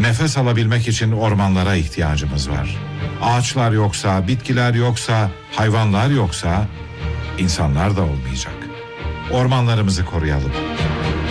Nefes alabilmek için ormanlara ihtiyacımız var. Ağaçlar yoksa, bitkiler yoksa, hayvanlar yoksa insanlar da olmayacak. Ormanlarımızı koruyalım.